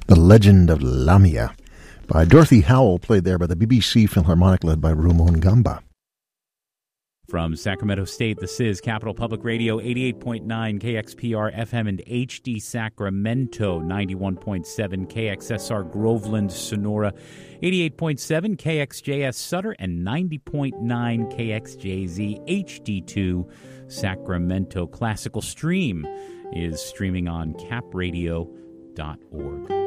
The Legend of Lamia by Dorothy Howell, played there by the BBC Philharmonic led by Rumon Gamba. From Sacramento State, this is Capital Public Radio, 88.9 KXPR FM and HD Sacramento, 91.7 KXSR Groveland, Sonora, 88.7 KXJS Sutter, and 90.9 KXJZ HD2 Sacramento. Classical Stream is streaming on capradio.org.